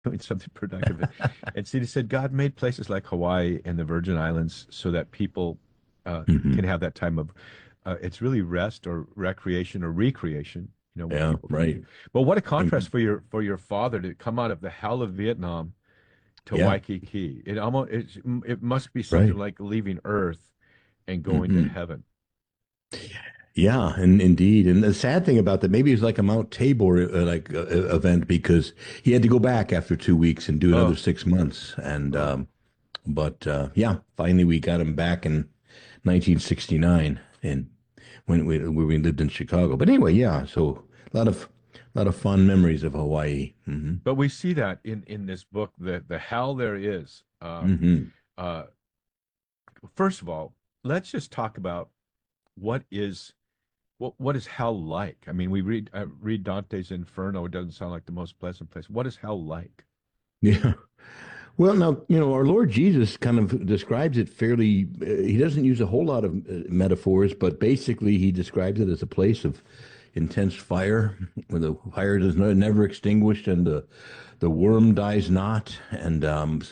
doing something productive. And so he said God made places like Hawaii and the Virgin Islands so that people can Hmm. have that time of it's really rest or recreation or recreation, where Yeah, people can do. right. But what a contrast Um, for your father to come out of the hell of Vietnam to Yeah, Waikiki. It must be something right. like leaving Earth and going to Hmm. heaven. Yeah, and indeed. And the sad thing about that, maybe it's like a Mount Tabor event because he had to go back after 2 weeks and do another Oh, 6 months. And oh. but yeah, finally we got him back in 1969, and when we lived in Chicago. But anyway, yeah. So a lot of fun memories of Hawaii. Hmm. But we see that in this book, the hell there is. Hmm. Uh, First of all, let's just talk about what is what is hell like? I mean, we read Dante's Inferno. It doesn't sound like the most pleasant place. What is hell like? Yeah. Well, now, our Lord Jesus kind of describes it fairly, he doesn't use a whole lot of metaphors, but basically he describes it as a place of intense fire, where the fire is never extinguished and the worm dies not. And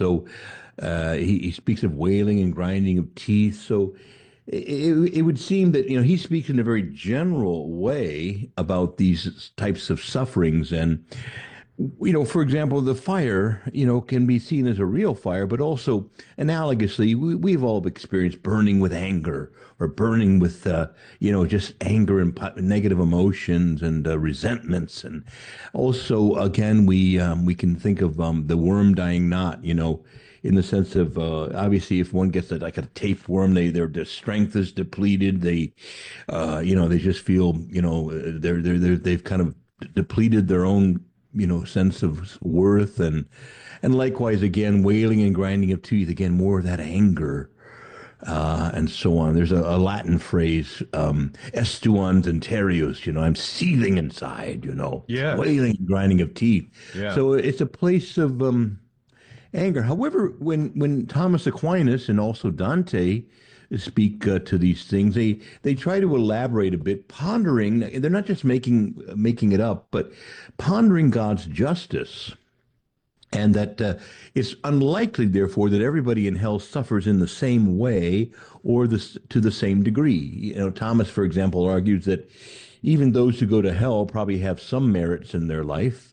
he speaks of wailing and grinding of teeth. So it would seem that, he speaks in a very general way about these types of sufferings. And for example, the fire, can be seen as a real fire, but also analogously, we've all experienced burning with anger or burning with, just anger and negative emotions and resentments. And also, again, we can think of the worm dying not, in the sense of obviously, if one gets like a tapeworm, their strength is depleted. They just feel, they've kind of depleted their own sense of worth, and likewise again wailing and grinding of teeth, again more of that anger, and so on. There's a Latin phrase, estuans interius, I'm seething inside, Yes. wailing and grinding of teeth. Yeah. So it's a place of anger. However, when Thomas Aquinas and also Dante speak to these things, they try to elaborate a bit, pondering. They're not just making it up, but pondering God's justice, and that it's unlikely, therefore, that everybody in hell suffers in the same way or to the same degree. Thomas, for example, argues that even those who go to hell probably have some merits in their life.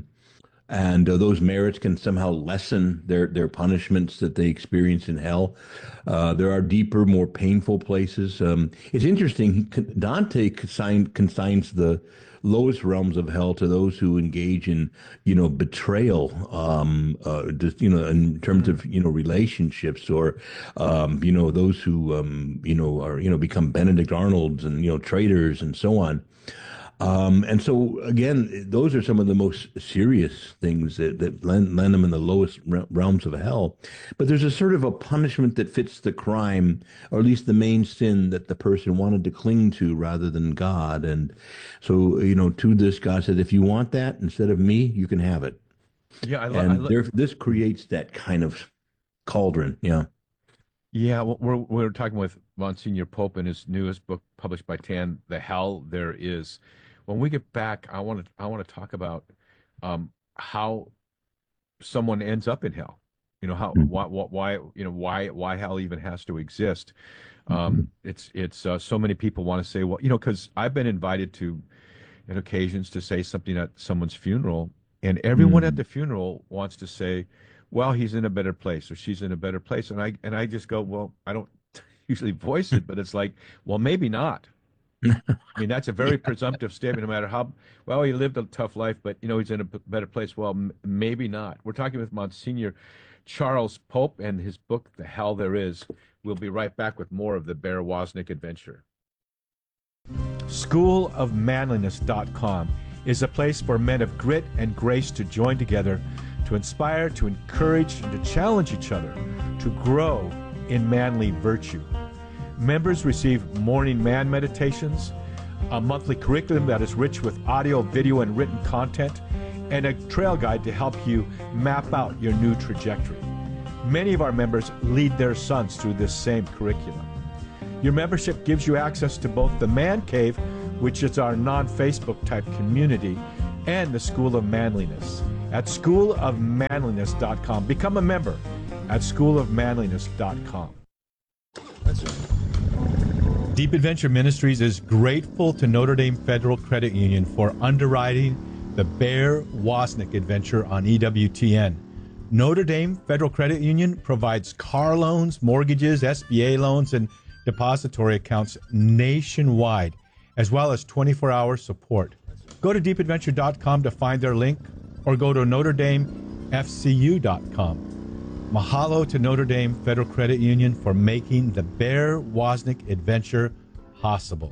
And those merits can somehow lessen their punishments that they experience in hell. There are deeper, more painful places. It's interesting. Dante consigns the lowest realms of hell to those who engage in, betrayal, just, in terms Mm. of, relationships, or, those who, are, become Benedict Arnolds and, traitors and so on. And so again, those are some of the most serious things that land them in the lowest realms of hell. But there's a sort of a punishment that fits the crime, or at least the main sin that the person wanted to cling to rather than God. And so, to this, God said, if you want that instead of me, you can have it. Yeah, And this creates that kind of cauldron. Yeah. yeah, well, we're talking with Monsignor Pope in his newest book published by Tan, The Hell There Is. When we get back, I want to talk about how someone ends up in hell. How why why hell even has to exist. Mhm. It's so many people want to say, well, because I've been invited to at occasions to say something at someone's funeral, and everyone at Mhm. the funeral wants to say, well, he's in a better place or she's in a better place, and I just go, well, I don't usually voice it, but it's like, well, maybe not. I mean, that's a very presumptive statement, no matter how well he lived a tough life, but he's in a better place. Well, maybe not. We're talking with Monsignor Charles Pope and his book, The Hell There Is. We'll be right back with more of the Bear Wozniak adventure. Schoolofmanliness.com is a place for men of grit and grace to join together to inspire, to encourage, and to challenge each other to grow in manly virtue. Members receive morning man meditations, a monthly curriculum that is rich with audio, video, and written content, and a trail guide to help you map out your new trajectory. Many of our members lead their sons through this same curriculum. Your membership gives you access to both the Man Cave, which is our non-Facebook type community, and the School of Manliness. at schoolofmanliness.com. Become a member at schoolofmanliness.com. Deep Adventure Ministries is grateful to Notre Dame Federal Credit Union for underwriting the Bear Wozniak adventure on EWTN. Notre Dame Federal Credit Union provides car loans, mortgages, SBA loans, and depository accounts nationwide, as well as 24-hour support. Go to deepadventure.com to find their link, or go to NotreDameFCU.com. Mahalo to Notre Dame Federal Credit Union for making the Bear Wozniak adventure possible.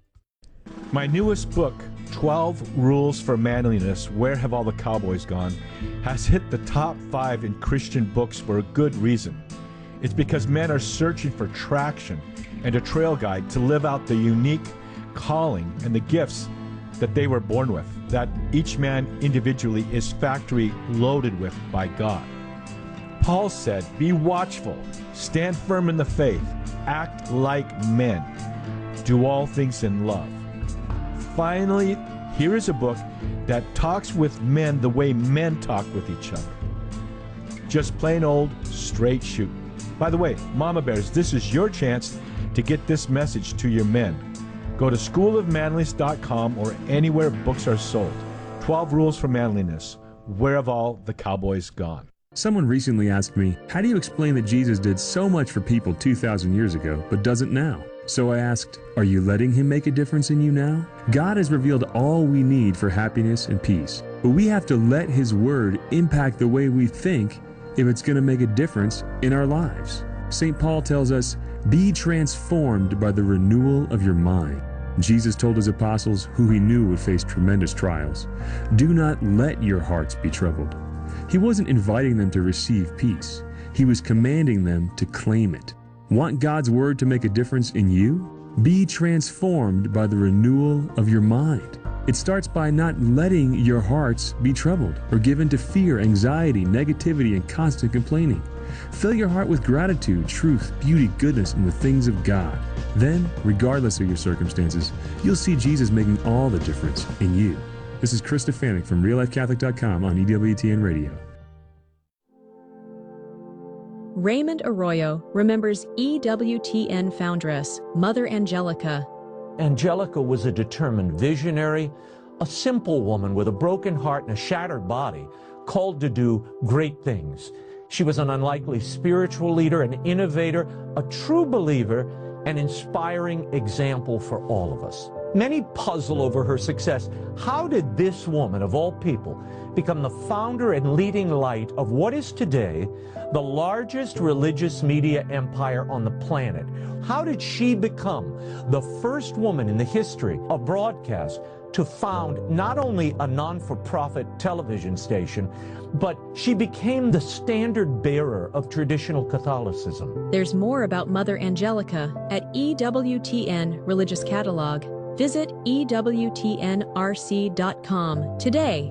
My newest book, 12 Rules for Manliness, Where Have All the Cowboys Gone?, has hit the top 5 in Christian books for a good reason. It's because men are searching for traction and a trail guide to live out the unique calling and the gifts that they were born with, that each man individually is factory loaded with by God. Paul said, be watchful, stand firm in the faith, act like men, do all things in love. Finally, here is a book that talks with men the way men talk with each other. Just plain old straight shooting. By the way, Mama Bears, this is your chance to get this message to your men. Go to schoolofmanliness.com or anywhere books are sold. 12 Rules for Manliness. Where have all the cowboys gone? Someone recently asked me, how do you explain that Jesus did so much for people 2,000 years ago, but doesn't now? So I asked, are you letting him make a difference in you now? God has revealed all we need for happiness and peace, but we have to let his word impact the way we think if it's going to make a difference in our lives. St. Paul tells us, be transformed by the renewal of your mind. Jesus told his apostles, who he knew would face tremendous trials, do not let your hearts be troubled. He wasn't inviting them to receive peace. He was commanding them to claim it. Want God's word to make a difference in you? Be transformed by the renewal of your mind. It starts by not letting your hearts be troubled or given to fear, anxiety, negativity, and constant complaining. Fill your heart with gratitude, truth, beauty, goodness, and the things of God. Then, regardless of your circumstances, you'll see Jesus making all the difference in you. This is Chris Stefanik from RealLifeCatholic.com on EWTN Radio. Raymond Arroyo remembers EWTN foundress, Mother Angelica. Angelica was a determined visionary, a simple woman with a broken heart and a shattered body, called to do great things. She was an unlikely spiritual leader, an innovator, a true believer, an inspiring example for all of us. Many puzzle over her success. How did this woman, of all people, become the founder and leading light of what is today the largest religious media empire on the planet? How did she become the first woman in the history of broadcast to found not only a non-for-profit television station, but she became the standard bearer of traditional Catholicism? There's more about Mother Angelica at EWTN Religious Catalog. Visit EWTNRC.com today.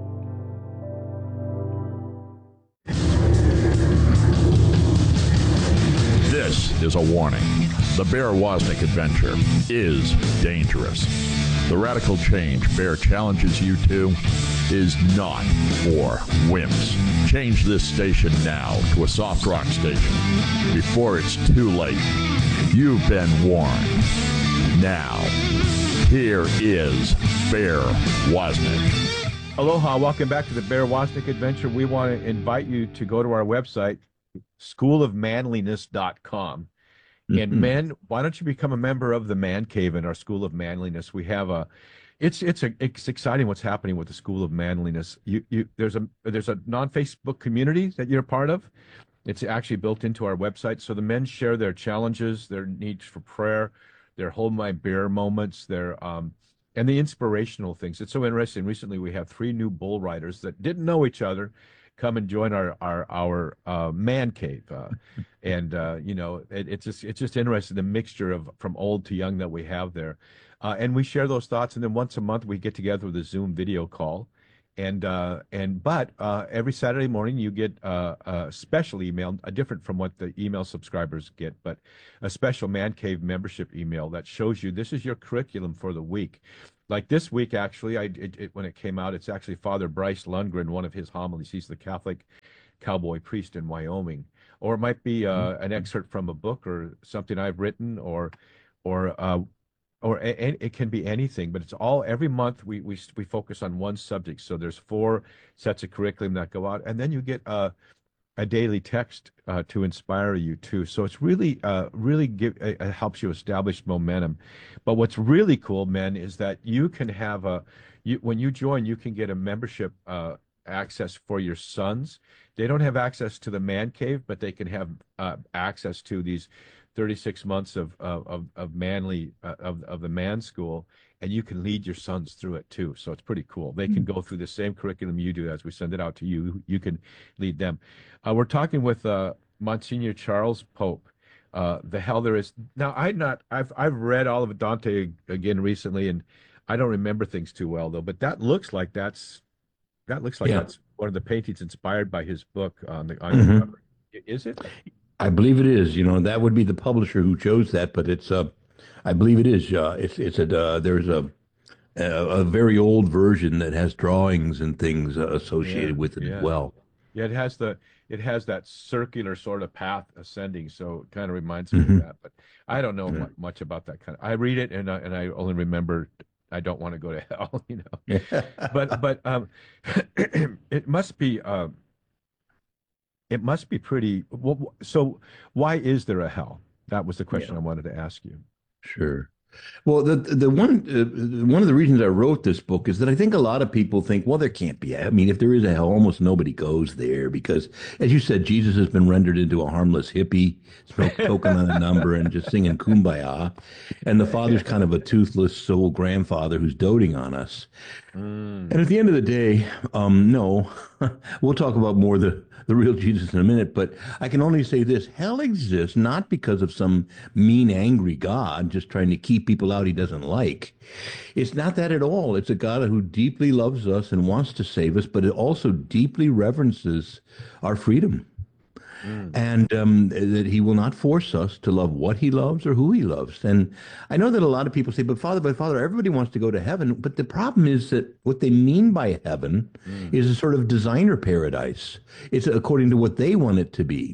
This is a warning. The Bear Wozniak adventure is dangerous. The radical change Bear challenges you to is not for wimps. Change this station now to a soft rock station before it's too late. You've been warned. Now, here is Bear Wozniak. Aloha, welcome back to the Bear Wozniak Adventure. We want to invite you to go to our website, schoolofmanliness.com. And men, why don't you become a member of the Man Cave in our School of Manliness? We have it's exciting what's happening with the School of Manliness. There's a non-Facebook community that you're a part of. It's actually built into our website. So the men share their challenges, their needs for prayer, their hold my bear moments, their and the inspirational things. It's so interesting. Recently, we have 3 new bull riders that didn't know each other come and join our man cave, and it's just interesting, the mixture of from old to young that we have there, and we share those thoughts. And then once a month we get together with a Zoom video call, but every Saturday morning you get a special email, different from what the email subscribers get, but a special Man Cave membership email that shows you this is your curriculum for the week. Like this week, actually, when it came out, it's actually Father Bryce Lundgren, one of his homilies. He's the Catholic cowboy priest in Wyoming, or it might be an excerpt from a book or something I've written, or it can be anything. But it's all every month we focus on one subject. So there's 4 sets of curriculum that go out, and then you get a daily text to inspire you too. So it's really it helps you establish momentum. But what's really cool, men, is that you can have when you join, you can get a membership access for your sons. They don't have access to the man cave, but they can have access to these 36 months of manly of the man school, and you can lead your sons through it too. So it's pretty cool. They can go through the same curriculum you do. As we send it out to you, you can lead them. We're talking with Monsignor Charles Pope. The Hell There Is. Now, I've read all of Dante again recently, and I don't remember things too well though. But that looks like that's one of the paintings inspired by his book on the cover. Is it? I believe it is. That would be the publisher who chose that, but it's I believe it is. There's a very old version that has drawings and things associated with it as well. Yeah, it has that circular sort of path ascending, so it kind of reminds me of that. But I don't know much about that kind of. I read it and I only remember I don't want to go to hell, But it must be. It must be pretty. Well, so why is there a hell? That was the question I wanted to ask you. Sure. Well, the one of the reasons I wrote this book is that I think a lot of people think, well, there can't be. I mean, if there is a hell, almost nobody goes there because, as you said, Jesus has been rendered into a harmless hippie, smoking on a number and just singing Kumbaya, and the Father's kind of a toothless soul grandfather who's doting on us. And at the end of the day, no, we'll talk about more the real Jesus in a minute, but I can only say this: hell exists not because of some mean, angry God just trying to keep people out he doesn't like. It's not that at all. It's a God who deeply loves us and wants to save us, but it also deeply reverences our freedom. And that he will not force us to love what he loves or who he loves. And I know that a lot of people say, but Father, everybody wants to go to heaven. But the problem is that what they mean by heaven is a sort of designer paradise. It's according to what they want it to be.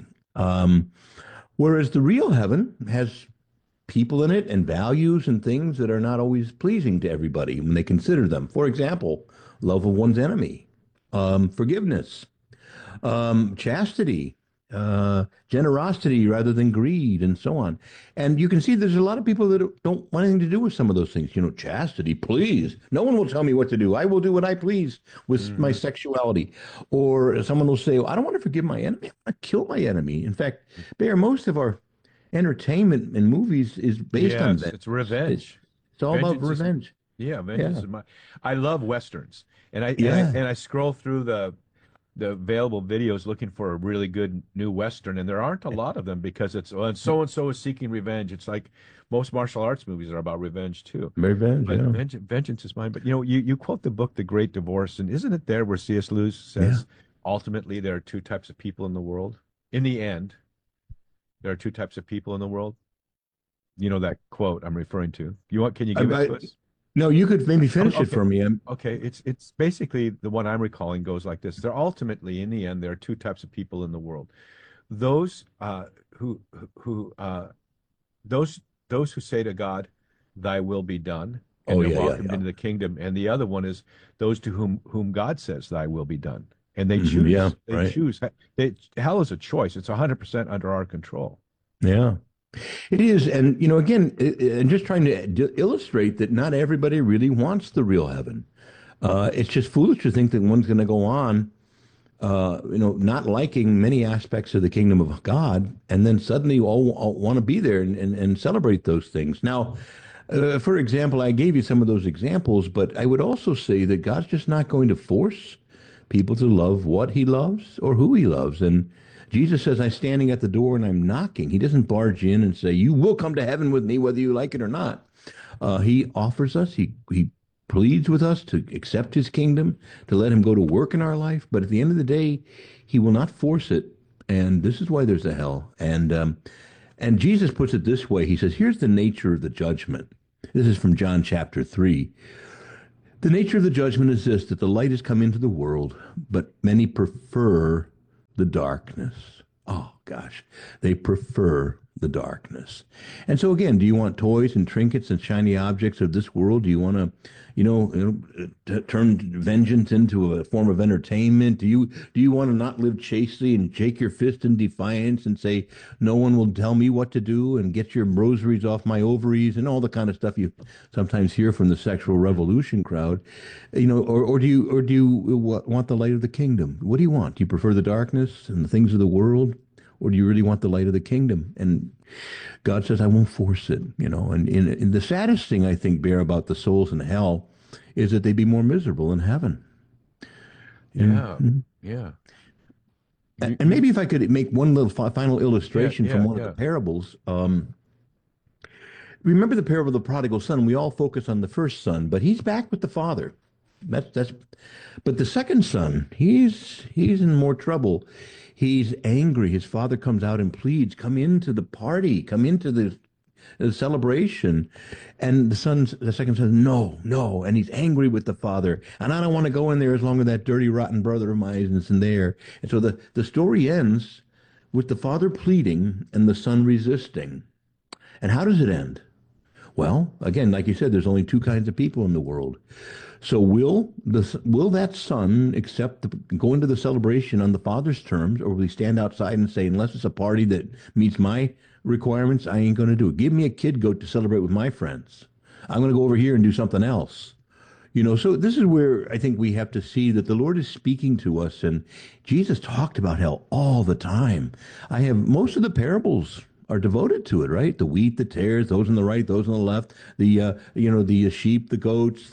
Whereas the real heaven has people in it and values and things that are not always pleasing to everybody when they consider them. For example, love of one's enemy, forgiveness, chastity, generosity rather than greed, and so on. And you can see there's a lot of people that don't want anything to do with some of those things. Chastity, please. No one will tell me what to do. I will do what I please with my sexuality. Or someone will say, I don't want to forgive my enemy. I want to kill my enemy. In fact, Bear, most of our entertainment and movies is based on that. It's revenge. It's all about revenge. Vengeance is I love Westerns. And I scroll through the available videos looking for a really good new Western, and there aren't a lot of them because it's so-and-so is seeking revenge. It's like most martial arts movies are about revenge too. Revenge, vengeance is mine. But you quote the book The Great Divorce, and isn't it there where C.S. Lewis says ultimately there are 2 types of people in the world? In the end, there are 2 types of people in the world. You know that quote I'm referring to. Can you give it to us? No, you could maybe finish it for me. Okay, it's basically the one I'm recalling goes like this. There ultimately, in the end, there are 2 types of people in the world: those who say to God, "Thy will be done," and they're welcomed into the kingdom, and the other one is those to whom God says, "Thy will be done," and they choose. Choose. Hell is a choice. It's 100% under our control. Yeah. It is. And, again, and just trying to illustrate that not everybody really wants the real heaven. It's just foolish to think that one's going to go on, not liking many aspects of the kingdom of God, and then suddenly you all want to be there and celebrate those things. Now, for example, I gave you some of those examples, but I would also say that God's just not going to force people to love what he loves or who he loves. And Jesus says, I'm standing at the door and I'm knocking. He doesn't barge in and say, you will come to heaven with me, whether you like it or not. He offers us, he pleads with us to accept his kingdom, to let him go to work in our life. But at the end of the day, he will not force it. And this is why there's a hell. And Jesus puts it this way. He says, here's the nature of the judgment. This is from John chapter 3. The nature of the judgment is this, that the light has come into the world, but many prefer the darkness. Oh, gosh. They prefer the darkness. And so, again, do you want toys and trinkets and shiny objects of this world? Do you want to, turn vengeance into a form of entertainment? Do you want to not live chastely and shake your fist in defiance and say, no one will tell me what to do, and get your rosaries off my ovaries and all the kind of stuff you sometimes hear from the sexual revolution crowd? Or do you want the light of the kingdom? What do you want? Do you prefer the darkness and the things of the world? Or do you really want the light of the kingdom? And God says, I won't force it, And the saddest thing, I think, Bear, about the souls in hell is that they be more miserable in heaven. Yeah. And maybe if I could make one little final illustration from one of the parables. Remember the parable of the prodigal son? We all focus on the first son, but he's back with the father. But the second son, he's in more trouble. He's angry. His father comes out and pleads, come into the party, come into the celebration. And the second son, no. And he's angry with the father. And I don't want to go in there as long as that dirty, rotten brother of mine is in there. And so the story ends with the father pleading and the son resisting. And how does it end? Well, again, like you said, there's only two kinds of people in the world. So will that son accept go into the celebration on the father's terms, or will he stand outside and say, unless it's a party that meets my requirements, I ain't going to do it. Give me a kid goat to celebrate with my friends. I'm going to go over here and do something else. So this is where I think we have to see that the Lord is speaking to us, and Jesus talked about hell all the time. Most of the parables are devoted to it, right? The wheat, the tares, those on the right, those on the left, the sheep, the goats,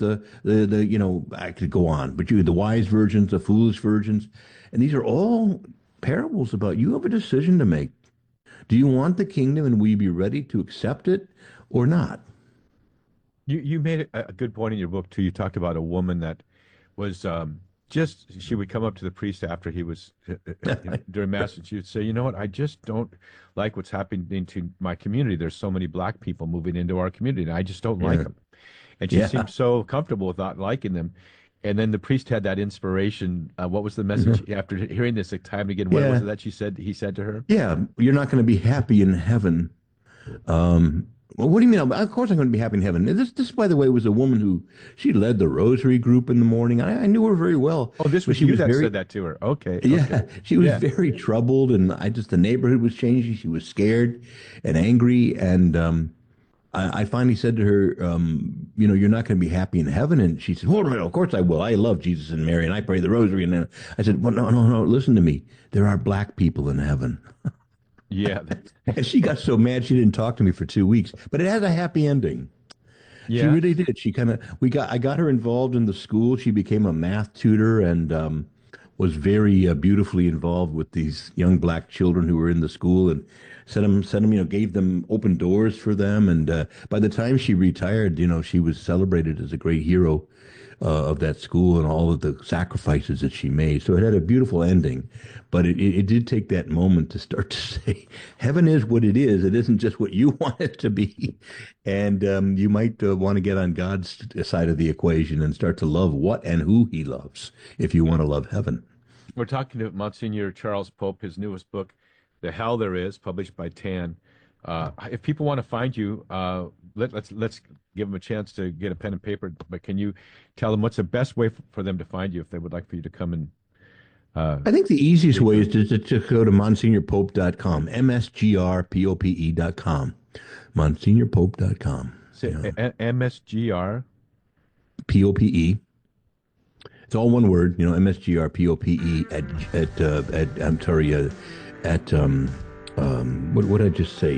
I could go on, but the wise virgins, the foolish virgins, and these are all parables about you have a decision to make. Do you want the kingdom, and will you be ready to accept it or not? You made a good point in your book too. You talked about a woman that was she would come up to the priest after he was during mass, and she would say, you know what, I just don't like what's happening to my community. There's so many black people moving into our community, and I just don't like them. And she seemed so comfortable with not liking them. And then the priest had that inspiration. What was the message after hearing this time and again? What was it that he said to her? Yeah, you're not going to be happy in heaven. Well, what do you mean? Of course I'm going to be happy in heaven. This, by the way, was a woman she led the rosary group in the morning. I knew her very well. Oh, this was you that said that to her. Okay. Yeah, she was very troubled, and the neighborhood was changing. She was scared and angry, and I finally said to her, you're not going to be happy in heaven. And she said, well, no, of course I will. I love Jesus and Mary, and I pray the rosary. And then I said, well, no, listen to me. There are black people in heaven. Yeah. And she got so mad she didn't talk to me for 2 weeks. But it has a happy ending. Yeah. She really did. I got her involved in the school. She became a math tutor and was very beautifully involved with these young black children who were in the school, and gave them open doors for them. And by the time she retired, she was celebrated as a great hero of that school and all of the sacrifices that she made. So it had a beautiful ending, but it did take that moment to start to say, heaven is what it is. It isn't just what you want it to be. And you might want to get on God's side of the equation and start to love what and who he loves if you want to love heaven. We're talking to Monsignor Charles Pope, his newest book, The Hell There Is, published by TAN. If people want to find you, let's give them a chance to get a pen and paper. But can you tell them what's the best way for them to find you if they would like for you to come and? I think the easiest way is to go to MonsignorPope.com, MSGRPOPE.com, MonsignorPope.com. MSGR? POPE. It's all one word, MSGRPOPE what did I just say?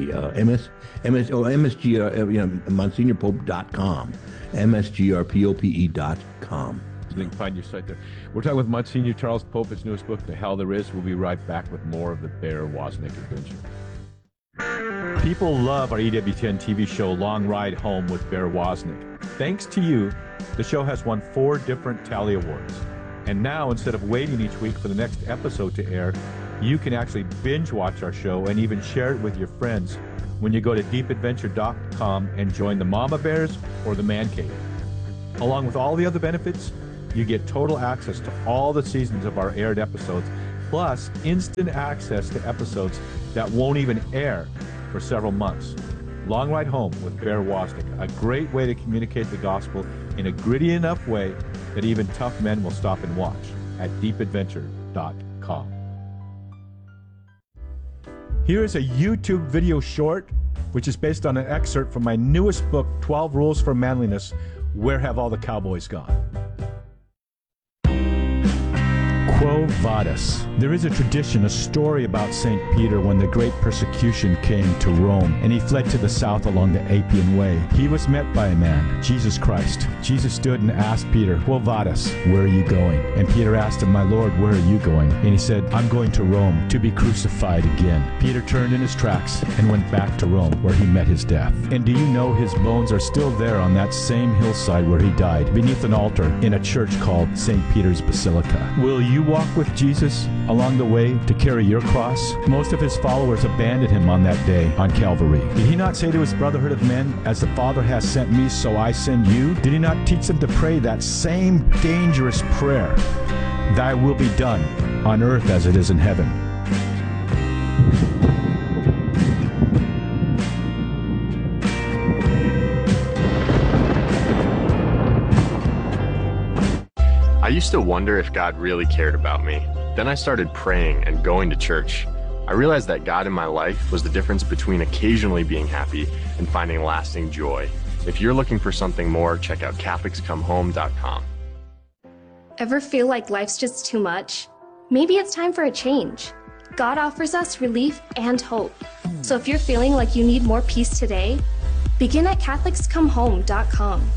MonsignorPope.com, MSGRPOPE.com. So you can find your site there. We're talking with Monsignor Charles Pope, his newest book, The Hell There Is. We'll be right back with more of the Bear Wozniak Adventure. People love our EWTN TV show, Long Ride Home with Bear Wozniak. Thanks to you, the show has won 4 different Tally Awards. And now, instead of waiting each week for the next episode to air, you can actually binge watch our show and even share it with your friends when you go to deepadventure.com and join the Mama Bears or the Man Cave. Along with all the other benefits, you get total access to all the seasons of our aired episodes, plus instant access to episodes that won't even air for several months. Long Ride Home with Bear Wozniak, a great way to communicate the gospel in a gritty enough way that even tough men will stop and watch at deepadventure.com. Here is a YouTube video short, which is based on an excerpt from my newest book, 12 Rules for Manliness, Where Have All the Cowboys Gone? Quo Vadis. There is a tradition, a story about St. Peter when the great persecution came to Rome, and he fled to the south along the Appian Way. He was met by a man, Jesus Christ. Jesus stood and asked Peter, Quo Vadis, where are you going? And Peter asked him, My Lord, where are you going? And he said, I'm going to Rome to be crucified again. Peter turned in his tracks and went back to Rome, where he met his death. And do you know his bones are still there on that same hillside where he died, beneath an altar in a church called St. Peter's Basilica? Will you walk with Jesus along the way to carry your cross? Most of his followers abandoned him on that day on Calvary. Did he not say to his brotherhood of men, as the Father has sent me, so I send you? Did he not teach them to pray that same dangerous prayer, Thy will be done on earth as it is in heaven? I used to wonder if God really cared about me. Then I started praying and going to church. I realized that God in my life was the difference between occasionally being happy and finding lasting joy. If you're looking for something more, check out CatholicsComeHome.com. Ever feel like life's just too much? Maybe it's time for a change. God offers us relief and hope. So if you're feeling like you need more peace today, begin at CatholicsComeHome.com.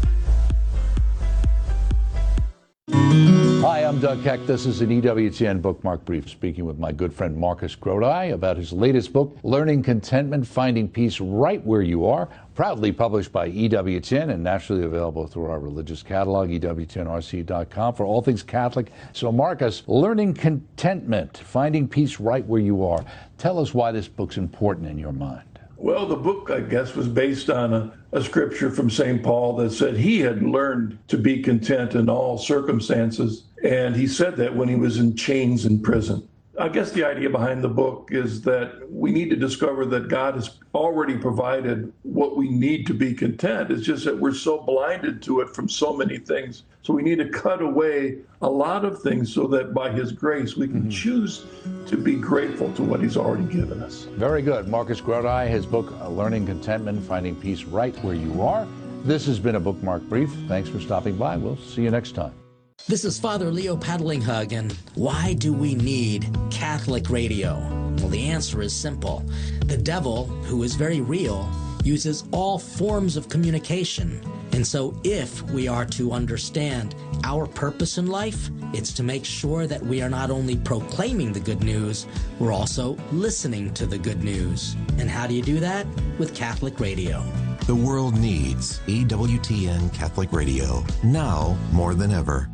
Hi, I'm Doug Keck. This is an EWTN Bookmark Brief, speaking with my good friend Marcus Grodi about his latest book, Learning Contentment, Finding Peace Right Where You Are, proudly published by EWTN and nationally available through our religious catalog, EWTNRC.com, for all things Catholic. So, Marcus, Learning Contentment, Finding Peace Right Where You Are. Tell us why this book's important in your mind. Well, the book, I guess, was based on a scripture from St. Paul that said he had learned to be content in all circumstances. And he said that when he was in chains in prison. I guess the idea behind the book is that we need to discover that God has already provided what we need to be content. It's just that we're so blinded to it from so many things. So we need to cut away a lot of things so that by his grace we can choose to be grateful to what he's already given us. Very good. Marcus Grodi, his book, Learning Contentment, Finding Peace Right Where You Are. This has been a Bookmark Brief. Thanks for stopping by. We'll see you next time. This is Father Leo Paddlinghug, and why do we need Catholic radio? Well, the answer is simple. The devil, who is very real, uses all forms of communication. And so if we are to understand our purpose in life, it's to make sure that we are not only proclaiming the good news, we're also listening to the good news. And how do you do that? With Catholic radio. The world needs EWTN Catholic Radio, now more than ever.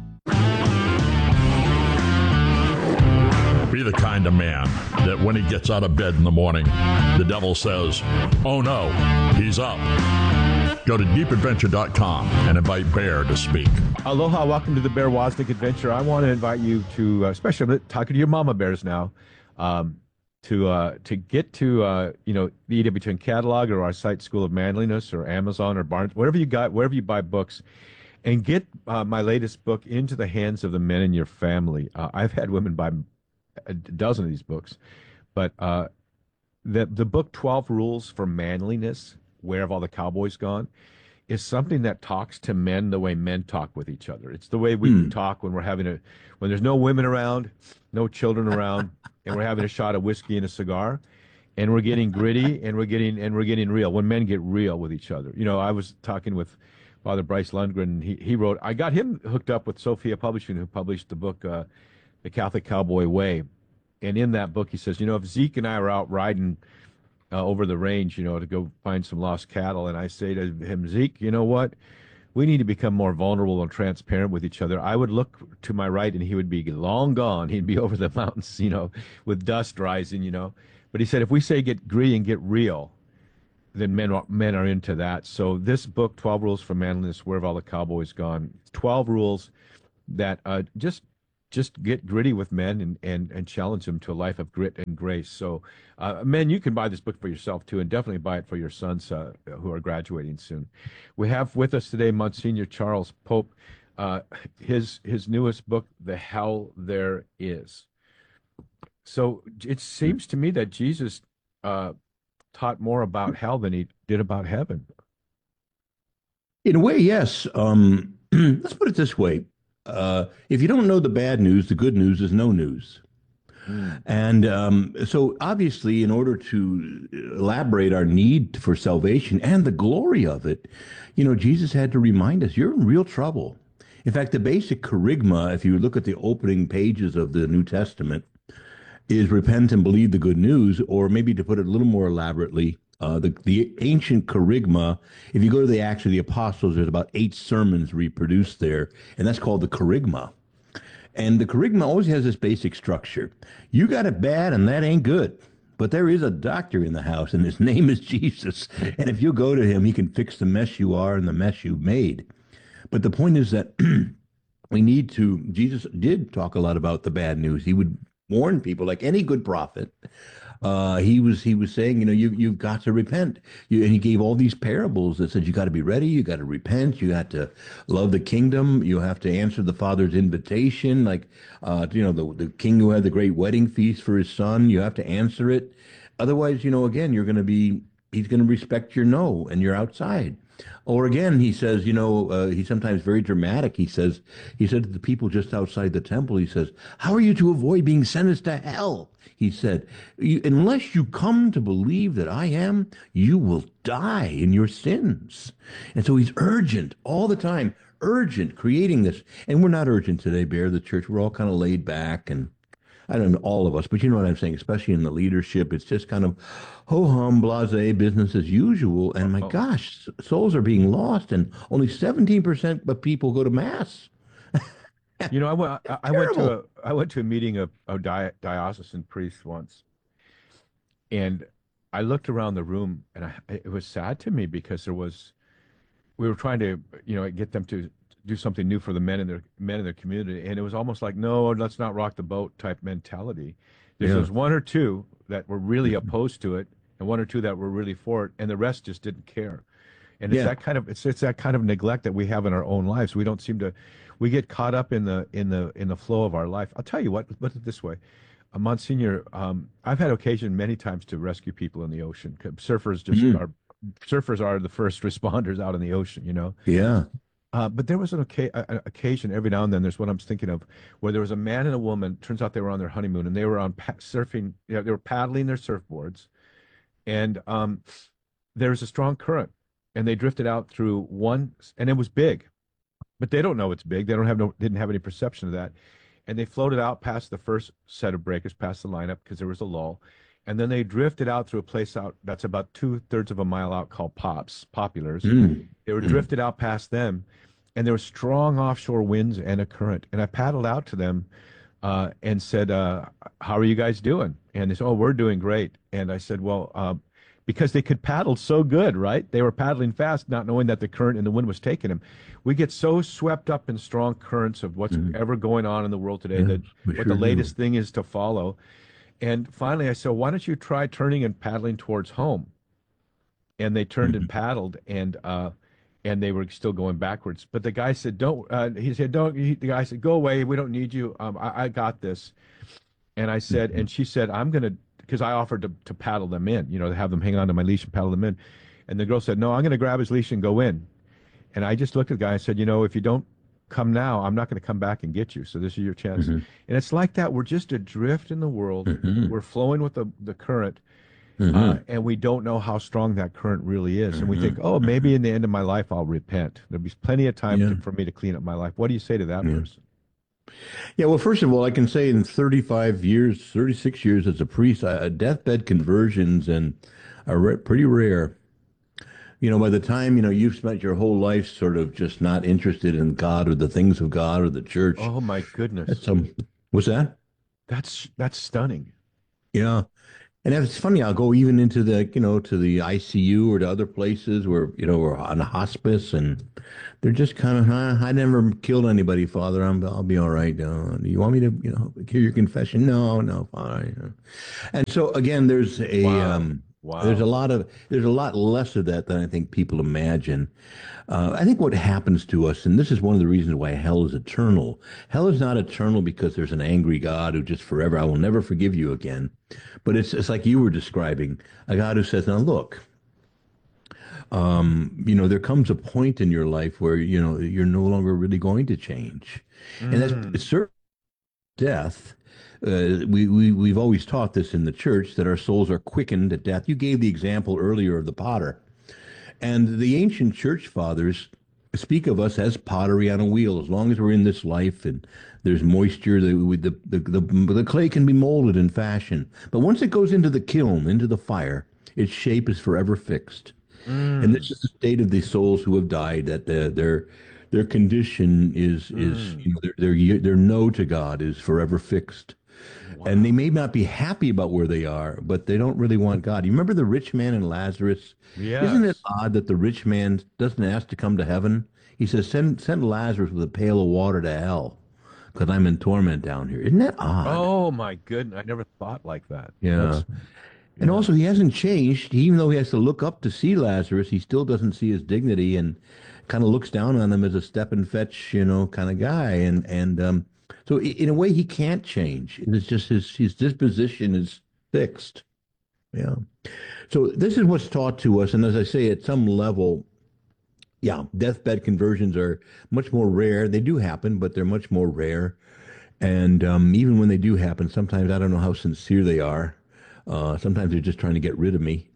Be the kind of man that when he gets out of bed in the morning, the devil says, oh no, he's up. Go to deepadventure.com and invite Bear to speak. Aloha, welcome to the Bear Wozniak Adventure. I want to invite you to, especially I'm talking to your mama bears now, to get to the EWTN catalog or our site, School of Manliness, or Amazon or Barnes, whatever you got, wherever you buy books, and get my latest book into the hands of the men in your family. I've had women buy a dozen of these books, but the book 12 Rules for Manliness, Where Have All the Cowboys Gone, is something that talks to men the way men talk with each other. It's the way we talk when we're when there's no women around, no children around, and we're having a shot of whiskey and a cigar, and we're getting gritty and we're getting real. When men get real with each other. You know, I was talking with Father Bryce Lundgren. He wrote, I got him hooked up with Sophia Publishing, who published the book The Catholic Cowboy Way. And in that book, he says, if Zeke and I were out riding over the range, to go find some lost cattle, and I say to him, Zeke, you know what? We need to become more vulnerable and transparent with each other. I would look to my right, and he would be long gone. He'd be over the mountains, with dust rising, But he said, if we say get gritty and get real, men are into that. So this book, 12 Rules for Manliness, Where Have All the Cowboys Gone? 12 rules that just get gritty with men and challenge them to a life of grit and grace. So, men, you can buy this book for yourself too, and definitely buy it for your sons who are graduating soon. We have with us today Monsignor Charles Pope, his newest book, The Hell There Is. So it seems to me that Jesus taught more about hell than he did about heaven. In a way, yes. Let's put it this way. If you don't know the bad news, the good news is no news. And so obviously, in order to elaborate our need for salvation and the glory of it, Jesus had to remind us, you're in real trouble. In fact, the basic kerygma, if you look at the opening pages of the New Testament, is repent and believe the good news, or maybe to put it a little more elaborately, the ancient kerygma, if you go to the Acts of the Apostles, there's about 8 sermons reproduced there, and that's called the kerygma. And the kerygma always has this basic structure. You got it bad, and that ain't good. But there is a doctor in the house, and his name is Jesus. And if you go to him, he can fix the mess you are and the mess you've made. But the point is that Jesus did talk a lot about the bad news. He would warn people like any good prophet. He was saying, you've got to repent. And he gave all these parables that said you got to be ready, you got to repent, you got to love the kingdom, you have to answer the Father's invitation, like the king who had the great wedding feast for his son, you have to answer it. Otherwise, again, he's going to respect your no, and you're outside. Or again, he says, he's sometimes very dramatic. He said to the people just outside the temple, he says, how are you to avoid being sentenced to hell? He said, unless you come to believe that I am, you will die in your sins. And so he's urgent all the time, creating this. And we're not urgent today, Bear, the church. We're all kind of laid back, and I don't know, all of us, but you know what I'm saying, especially in the leadership, it's just kind of ho-hum, blasé, business as usual. And my gosh, souls are being lost, and only 17% of people go to Mass. I went to a meeting of diocesan priests once, and I looked around the room, and it was sad to me because we were trying to get them to do something new for the men in their community, and it was almost like, no, let's not rock the boat type mentality. There was one or two that were really opposed to it, and one or two that were really for it, and the rest just didn't care. And it's that kind of neglect that we have in our own lives. We don't seem to. We get caught up in the flow of our life. I'll tell you what. Put it this way, Monsignor. I've had occasion many times to rescue people in the ocean. Surfers are the first responders out in the ocean. Yeah. But there was an occasion every now and then. There's what I'm thinking of, where there was a man and a woman. Turns out they were on their honeymoon, and they were on surfing. They were paddling their surfboards, and there was a strong current, and they drifted out through one, and it was big. But they don't know it's big. They didn't have any perception of that. And they floated out past the first set of breakers, past the lineup, because there was a lull. And then they drifted out through a place out that's about 2/3 of a mile out called Populars. They were drifted out past them, and there were strong offshore winds and a current. And I paddled out to them and said, how are you guys doing? And they said, oh, we're doing great. And I said, well, because they could paddle so good, right? They were paddling fast, not knowing that the current and the wind was taking them. We get so swept up in strong currents of what's ever going on in the world today that what the latest thing is to follow. And finally, I said, why don't you try turning and paddling towards home? And they turned and paddled, and they were still going backwards. But the guy said, don't. The guy said, go away. We don't need you. I got this. And I said, and she said, I'm going to, because I offered to paddle them in, to have them hang on to my leash and paddle them in. And the girl said, no, I'm going to grab his leash and go in. And I just looked at the guy and said, if you don't come now, I'm not going to come back and get you. So this is your chance. And it's like that. We're just adrift in the world. We're flowing with the current. And we don't know how strong that current really is. And we think, oh, maybe in the end of my life, I'll repent. There'll be plenty of time for me to clean up my life. What do you say to that person? Yeah, well, first of all, I can say in 36 years as a priest, deathbed conversions are pretty rare. By the time, you've spent your whole life sort of just not interested in God or the things of God or the church. Oh, my goodness. What's that? That's stunning. Yeah. And it's funny, I'll go even into the, to the ICU or to other places where, we're on a hospice, and they're just kind of, I never killed anybody, Father. I'll be all right. Do you want me to, hear your confession? No, Father. And so again, there's there's a lot less of that than I think people imagine. I think what happens to us, and this is one of the reasons why hell is eternal. Hell is not eternal because there's an angry God who just forever, I will never forgive you again. But it's like you were describing, a God who says, now look, there comes a point in your life where, you're no longer really going to change. And that's certain death. We've always taught this in the church, that our souls are quickened at death. You gave the example earlier of the potter. And the ancient church fathers speak of us as pottery on a wheel. As long as we're in this life and there's moisture, the clay can be molded and fashioned. But once it goes into the kiln, into the fire, its shape is forever fixed. And this is the state of the souls who have died, that their condition is their no to God is forever fixed. Wow. And they may not be happy about where they are, but they don't really want God. You remember the rich man and Lazarus? Yes. Isn't it odd that the rich man doesn't ask to come to heaven? He says, send Lazarus with a pail of water to hell, because I'm in torment down here. Isn't that odd? Oh, my goodness. I never thought like that. Yeah. And also, he hasn't changed. Even though he has to look up to see Lazarus, he still doesn't see his dignity and kind of looks down on him as a step and fetch, kind of guy. And so in a way, he can't change. It's just his disposition is fixed. Yeah. So this is what's taught to us. And as I say, at some level, deathbed conversions are much more rare. They do happen, but they're much more rare. And even when they do happen, sometimes I don't know how sincere they are. Sometimes they're just trying to get rid of me.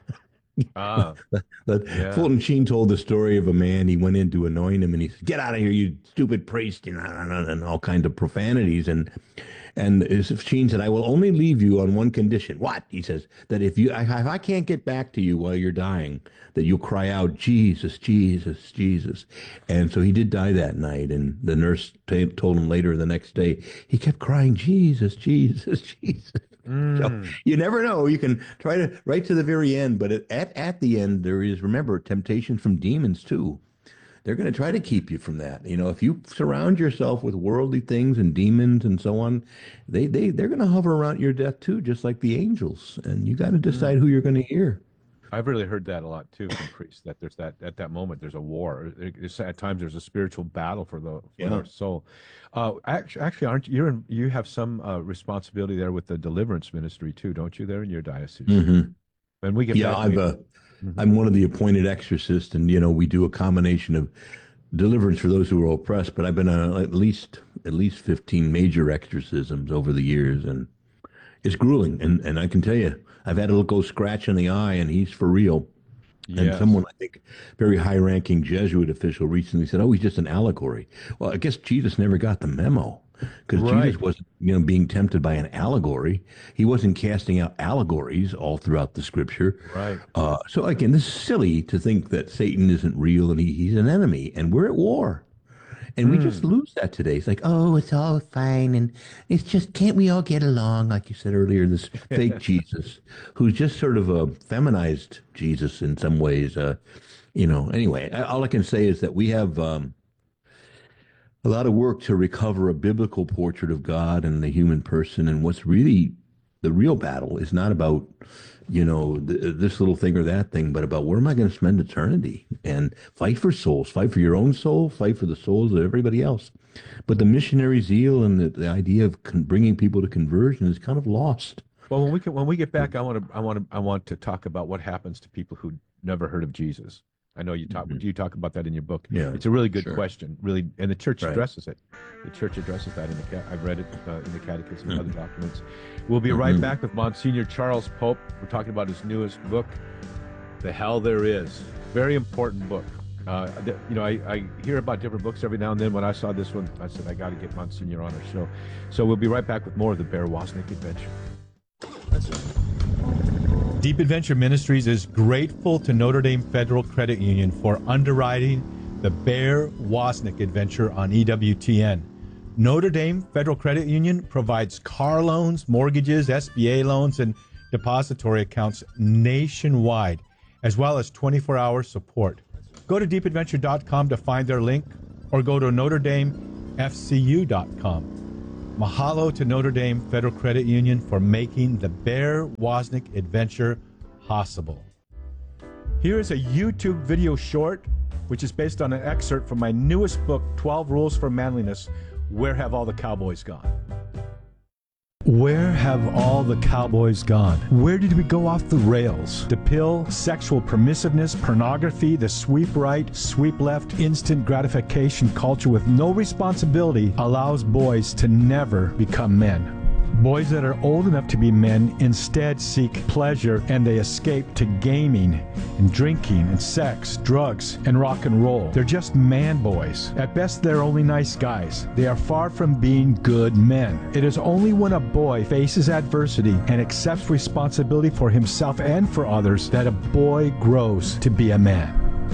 Fulton Sheen told the story of a man. He went in to anoint him, and he said, "Get out of here, you stupid priest!" And all kinds of profanities. And Sheen said, "I will only leave you on one condition." What? He says, that if I can't get back to you while you're dying, that you'll cry out, "Jesus, Jesus, Jesus." And so he did die that night. And the nurse told him later the next day, he kept crying, "Jesus, Jesus, Jesus." So you never know. You can try to right to the very end, but at the end there is, remember, temptation from demons too. They're going to try to keep you from that. If you surround yourself with worldly things and demons and so on, they're going to hover around your death too, just like the angels. And you got to decide who you're going to hear. I've really heard that a lot too from priests, that there's that at that moment there's a war. At times there's a spiritual battle for their soul. Actually, aren't you have some responsibility there with the deliverance ministry too, don't you? There in your diocese. Mm-hmm. And we get I'm one of the appointed exorcists, and we do a combination of deliverance for those who are oppressed. But I've been at least 15 major exorcisms over the years, and it's grueling. And I can tell you, I've had a go scratch in the eye, and he's for real. Yes. And someone, I think, very high-ranking Jesuit official recently said, "Oh, he's just an allegory." Well, I guess Jesus never got the memo, because Jesus wasn't, being tempted by an allegory. He wasn't casting out allegories all throughout the Scripture. Right. So again, this is silly to think that Satan isn't real and he's an enemy, and we're at war. And we just lose that today. It's like, oh, it's all fine. And it's just, can't we all get along? Like you said earlier, this fake Jesus, who's just sort of a feminized Jesus in some ways. Anyway, all I can say is that we have a lot of work to recover a biblical portrait of God and the human person. And what's really the real battle is not about, this little thing or that thing, but about where am I going to spend eternity? And fight for souls, fight for your own soul, fight for the souls of everybody else. But the missionary zeal and the idea of bringing people to conversion is kind of lost. Well, when we get back, I want to talk about what happens to people who never heard of Jesus. I know you talk about that in your book. Yeah, it's a really good question, really, and the church addresses it. The church addresses that I've read it in the Catechism and other documents. We'll be right back with Monsignor Charles Pope. We're talking about his newest book, The Hell There Is. Very important book. I hear about different books every now and then. When I saw this one, I said, I got to get Monsignor on our show. So we'll be right back with more of the Bear Wozniak Adventure. That's right. Deep Adventure Ministries is grateful to Notre Dame Federal Credit Union for underwriting the Bear Wozniak Adventure on EWTN. Notre Dame Federal Credit Union provides car loans, mortgages, SBA loans, and depository accounts nationwide, as well as 24-hour support. Go to deepadventure.com to find their link, or go to NotreDameFCU.com. Mahalo to Notre Dame Federal Credit Union for making the Bear Wozniak adventure possible. Here is a YouTube video short, which is based on an excerpt from my newest book, 12 Rules for Manliness, Where Have All the Cowboys Gone? Where have all the cowboys gone? Where did we go off the rails? The pill, sexual permissiveness, pornography, the sweep right, sweep left, instant gratification culture with no responsibility allows boys to never become men. Boys that are old enough to be men instead seek pleasure, and they escape to gaming and drinking and sex, drugs, and rock and roll. They're just man boys. At best, they're only nice guys. They are far from being good men. It is only when a boy faces adversity and accepts responsibility for himself and for others that a boy grows to be a man.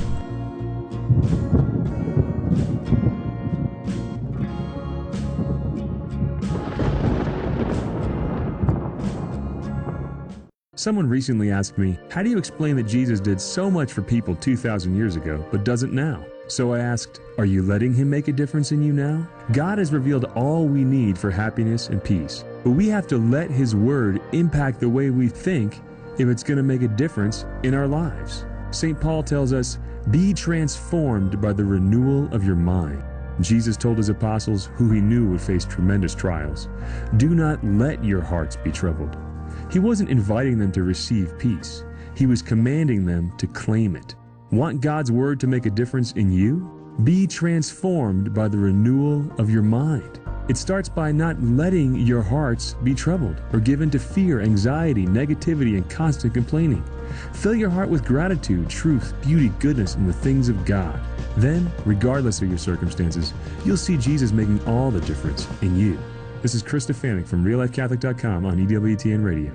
Someone recently asked me, how do you explain that Jesus did so much for people 2,000 years ago, but doesn't now? So I asked, are you letting him make a difference in you now? God has revealed all we need for happiness and peace, but we have to let his word impact the way we think if it's going to make a difference in our lives. St. Paul tells us, be transformed by the renewal of your mind. Jesus told his apostles, who he knew would face tremendous trials, do not let your hearts be troubled. He wasn't inviting them to receive peace. He was commanding them to claim it. Want God's word to make a difference in you? Be transformed by the renewal of your mind. It starts by not letting your hearts be troubled or given to fear, anxiety, negativity, and constant complaining. Fill your heart with gratitude, truth, beauty, goodness, and the things of God. Then, regardless of your circumstances, you'll see Jesus making all the difference in you. This is Chris Stefanik from RealLifeCatholic.com on EWTN Radio.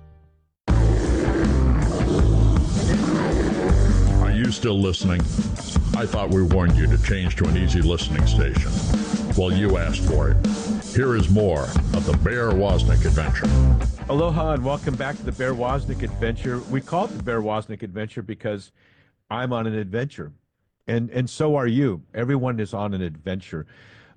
Are you still listening? I thought we warned you to change to an easy listening station. Well, you asked for it. Here is more of the Bear Wozniak Adventure. Aloha and welcome back to the Bear Wozniak Adventure. We call it the Bear Wozniak Adventure because I'm on an adventure, and so are you. Everyone is on an adventure.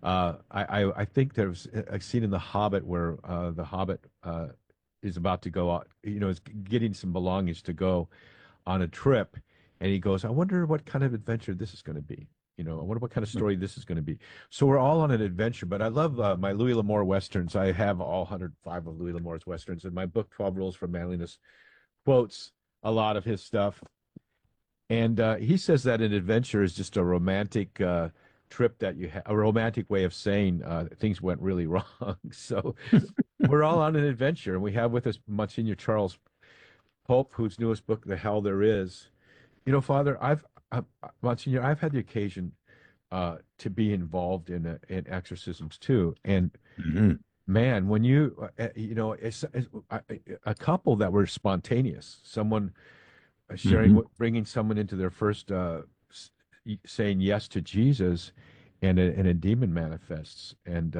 I think there's a scene in The Hobbit where the Hobbit is about to go out, is getting some belongings to go on a trip, and he goes, I wonder what kind of adventure this is going to be. I wonder what kind of story this is going to be. So we're all on an adventure, but I love my Louis L'Amour Westerns. I have all 105 of Louis L'Amour's Westerns, and my book, 12 Rules for Manliness, quotes a lot of his stuff. And he says that an adventure is just a romantic trip that you have, a romantic way of saying things went really wrong. So we're all on an adventure, and we have with us Monsignor Charles Pope, whose newest book, The Hell There Is. Father, Monsignor, I've had the occasion to be involved in exorcisms too, and man, when you it's a couple that were spontaneous, someone sharing, bringing someone into their first saying yes to Jesus, and a demon manifests, and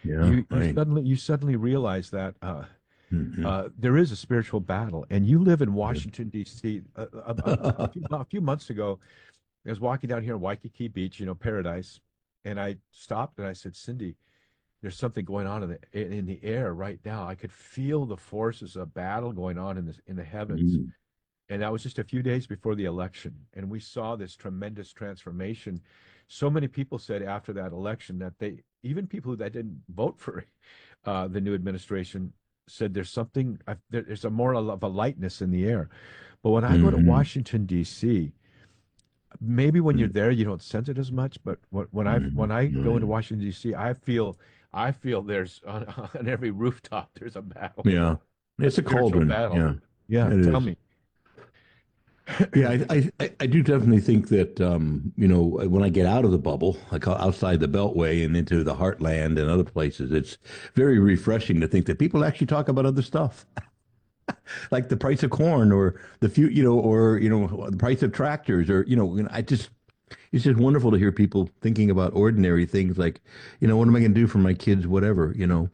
you suddenly realize that there is a spiritual battle, and you live in Washington D.C. A few months ago, I was walking down here in Waikiki Beach, paradise, and I stopped and I said, Cindy, there's something going on in the air right now. I could feel the forces of battle going on in the heavens. And that was just a few days before the election. And we saw this tremendous transformation. So many people said after that election that even people that didn't vote for the new administration, said there's a more of a lightness in the air. But when I go to Washington, D.C., maybe when you're there, you don't sense it as much. But when I go into Washington, D.C., I feel there's on every rooftop, there's a battle. Yeah. It's a cauldron. Battle. Yeah. Tell me. Yeah, I do definitely think that, when I get out of the bubble, like outside the Beltway and into the Heartland and other places, it's very refreshing to think that people actually talk about other stuff, like the price of corn or the the price of tractors, or it's just wonderful to hear people thinking about ordinary things like, what am I going to do for my kids, whatever,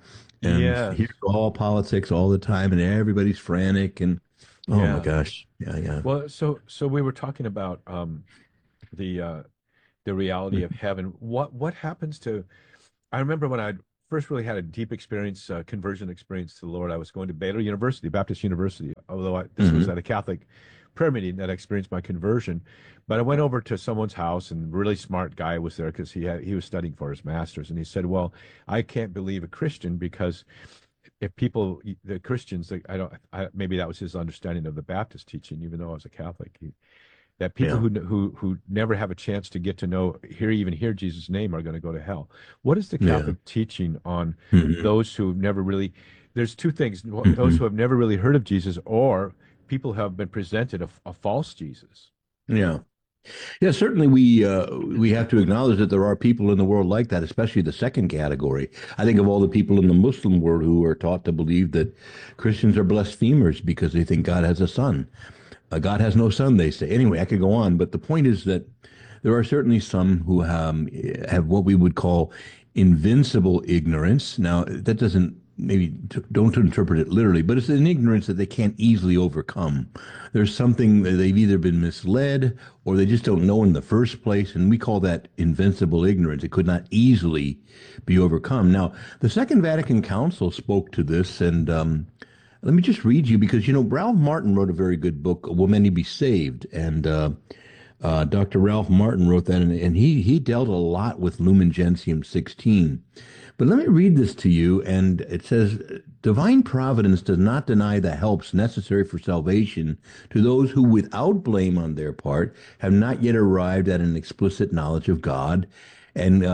And Yes. here's all politics all the time, and everybody's frantic, and oh my Yeah. gosh, yeah. Well, so we were talking about the reality of heaven. What happens to? I remember when I first really had a deep experience, conversion experience to the Lord. I was going to Baylor University, Baptist University, although this was at a Catholic prayer meeting that I experienced my conversion. But I went over to someone's house, and a really smart guy was there because he was studying for his master's, and he said, "Well, I can't believe a Christian because if people, the Christians, maybe that was his understanding of the Baptist teaching, even though I was a Catholic." That people who never have a chance to get to know, even hear Jesus' name are going to go to hell. What is the Catholic teaching on those who have never really? There's two things: those who have never really heard of Jesus, or people who have been presented a false Jesus. Yeah. Certainly we have to acknowledge that there are people in the world like that, especially the second category. I think of all the people in the Muslim world who are taught to believe that Christians are blasphemers because they think God has a son. God has no son, they say. Anyway, I could go on, but the point is that there are certainly some who have what we would call invincible ignorance. Now, that doesn't, don't interpret it literally, but it's an ignorance that they can't easily overcome. There's something that they've either been misled or they just don't know in the first place, and we call that invincible ignorance. It could not easily be overcome. Now, the Second Vatican Council spoke to this, and let me just read you, because, Ralph Martin wrote a very good book, Will Many Be Saved? And Dr. Ralph Martin wrote that, and he dealt a lot with Lumen Gentium 16. But let me read this to you, and it says, Divine Providence does not deny the helps necessary for salvation to those who, without blame on their part, have not yet arrived at an explicit knowledge of God, and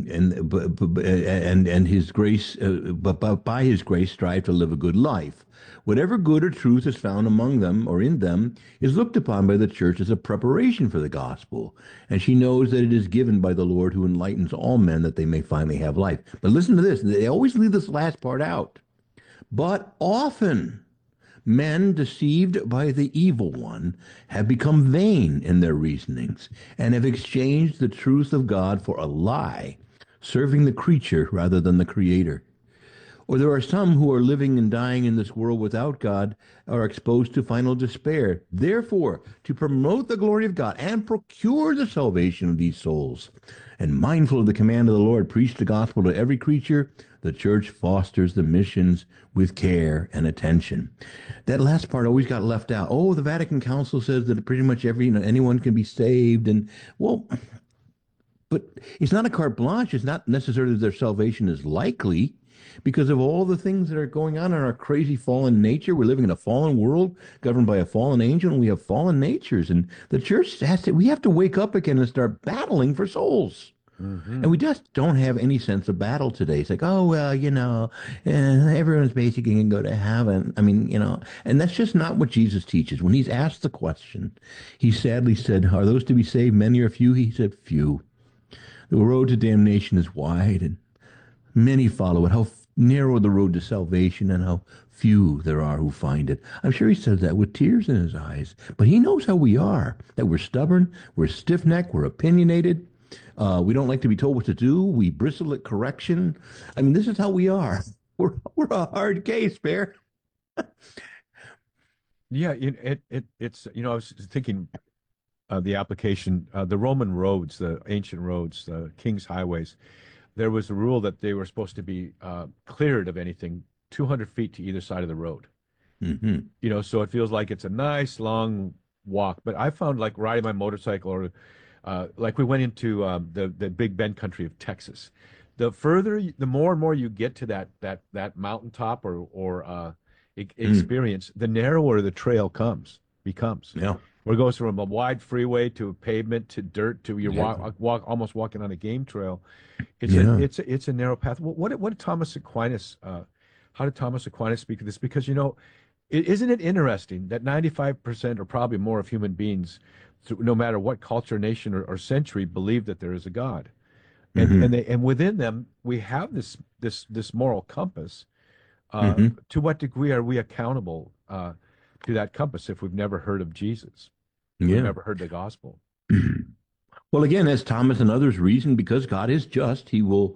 His grace, but by His grace strive to live a good life. Whatever good or truth is found among them or in them is looked upon by the church as a preparation for the gospel, and she knows that it is given by the Lord who enlightens all men that they may finally have life. But listen to this, they always leave this last part out. But often men deceived by the evil one have become vain in their reasonings and have exchanged the truth of God for a lie, serving the creature rather than the Creator. Or there are some who are living and dying in this world without God, are exposed to final despair. Therefore, to promote the glory of God and procure the salvation of these souls, and mindful of the command of the Lord, preach the gospel to every creature, the church fosters the missions with care and attention. That last part always got left out. Oh, the Vatican Council says that pretty much anyone can be saved. And, well, but it's not a carte blanche. It's not necessarily that their salvation is likely, because of all the things that are going on in our crazy fallen nature. We're living in a fallen world governed by a fallen angel, and we have fallen natures. And the church we have to wake up again and start battling for souls. And we just don't have any sense of battle today. It's like, oh, well, everyone's basically going to go to heaven. I mean, and that's just not what Jesus teaches. When he's asked the question, he sadly said, are those to be saved, many or few? He said, few. The road to damnation is wide, and many follow it. How narrow the road to salvation, and how few there are who find it. I'm sure he says that with tears in his eyes, but he knows how we are, that we're stubborn, we're stiff-necked, we're opinionated, we don't like to be told what to do, we bristle at correction. I mean, this is how we are. We're a hard case, Bear. Yeah, it's I was thinking the application, the Roman roads, the ancient roads, the king's highways. There was a rule that they were supposed to be cleared of anything 200 feet to either side of the road. So it feels like it's a nice long walk. But I found, like, riding my motorcycle, or like we went into the Big Bend country of Texas. The more and more you get to that mountaintop or experience, the narrower the trail becomes. Yeah. Where it goes from a wide freeway to pavement to dirt to almost walking on a game trail. It's a narrow path. What did Thomas Aquinas? How did Thomas Aquinas speak of this? Because isn't it interesting that 95% or probably more of human beings, no matter what culture, nation, or century, believe that there is a God, and within them we have this moral compass. To what degree are we accountable to that compass if we've never heard of Jesus? We've never heard the gospel. Well, again, as Thomas and others reason, because God is just, he will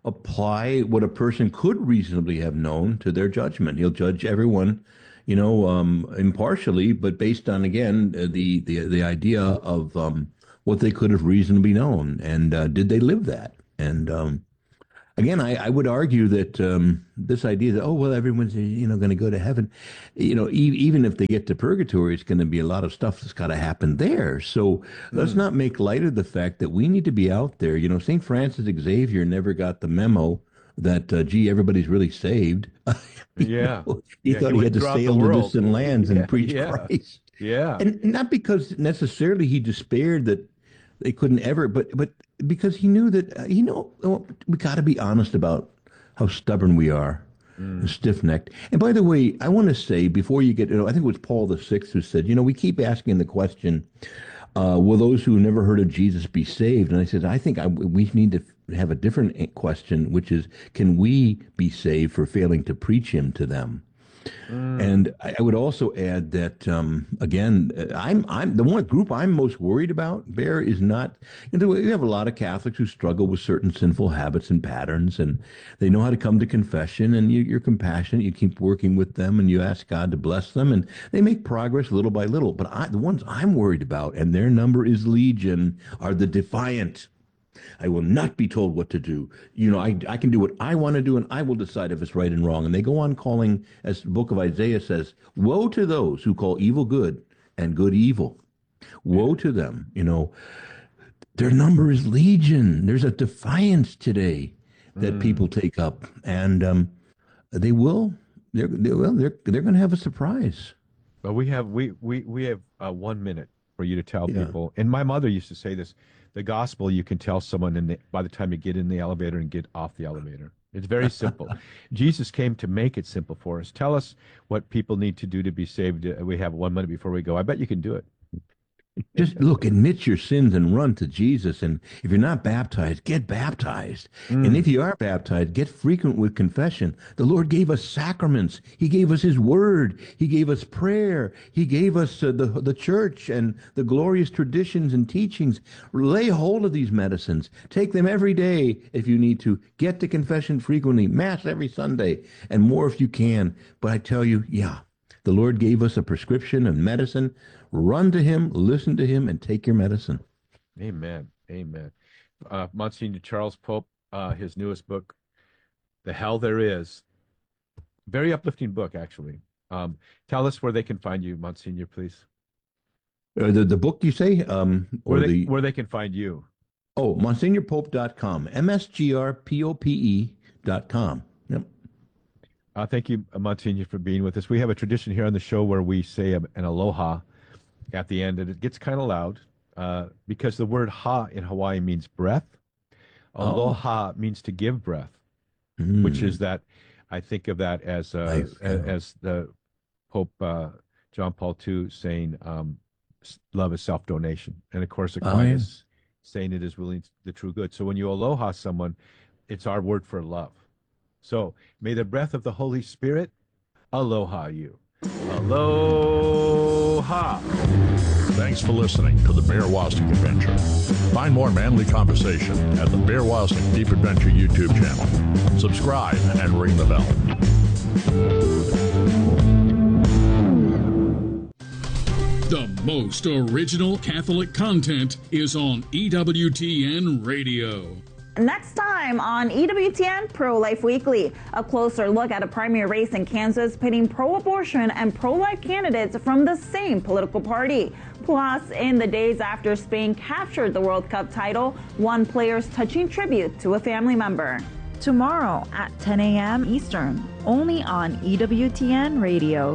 apply what a person could reasonably have known to their judgment. He'll judge everyone, impartially, but based on, again, the idea of what they could have reasonably known, and did they live that? And again, I would argue that this idea that, everyone's going to go to heaven, even if they get to purgatory, it's going to be a lot of stuff that's got to happen there. So let's not make light of the fact that we need to be out there. St. Francis Xavier never got the memo that, everybody's really saved. He thought he had to sail to distant lands and preach Christ. Yeah. And not because necessarily he despaired that they couldn't ever, but because he knew that, we got to be honest about how stubborn we are and stiff-necked. And by the way, I want to say, before you get, I think it was Paul VI who said, we keep asking the question, will those who never heard of Jesus be saved? And I said, I think we need to have a different question, which is, can we be saved for failing to preach him to them? And I would also add that, again, I'm the one group I'm most worried about, Bear, is not, we have a lot of Catholics who struggle with certain sinful habits and patterns, and they know how to come to confession, and you're compassionate, you keep working with them, and you ask God to bless them, and they make progress little by little. But the ones I'm worried about, and their number is legion, are the defiant. I will not be told what to do. I can do what I want to do, and I will decide if it's right and wrong. And they go on calling, as the book of Isaiah says, woe to those who call evil good and good evil. Woe to them. Their number is legion. There's a defiance today that people take up, and they're going to have a surprise. Well, we have 1 minute for you to tell people. And my mother used to say this. The gospel, you can tell someone by the time you get in the elevator and get off the elevator. It's very simple. Jesus came to make it simple for us. Tell us what people need to do to be saved. We have 1 minute before we go. I bet you can do it. Just admit your sins and run to Jesus. And if you're not baptized, get baptized. And if you are baptized, get frequent with confession. The Lord gave us sacraments. He gave us his word. He gave us prayer. He gave us the church and the glorious traditions and teachings. Lay hold of these medicines. Take them every day if you need to. Get to confession frequently. Mass every Sunday, and more if you can. But I tell you, the Lord gave us a prescription of medicine. Run to him, listen to him, and take your medicine. Amen. Amen. Monsignor Charles Pope, his newest book, The Hell There Is. Very uplifting book, actually. Tell us where they can find you, Monsignor, please. The book, you say? Where they can find you. Oh, MonsignorPope.com. MSGRPOPE.com. Yep. Thank you, Monsignor, for being with us. We have a tradition here on the show where we say an aloha at the end, and it gets kind of loud because the word ha in Hawaii means breath. Aloha means to give breath, which is that I think of that as the Pope John Paul II saying love is self-donation. And of course, Aquinas saying it is really the true good. So when you aloha someone, it's our word for love. So may the breath of the Holy Spirit aloha you. Aloha. Thanks for listening to the Bear Wozniak Adventure. Find more manly conversation at the Bear Wozniak Deep Adventure YouTube channel. Subscribe and ring the bell. The most original Catholic content is on EWTN Radio. Next time on EWTN Pro-Life Weekly, a closer look at a primary race in Kansas pitting pro-abortion and pro-life candidates from the same political party. Plus, in the days after Spain captured the World Cup title, one player's touching tribute to a family member. Tomorrow at 10 a.m. Eastern, only on EWTN Radio.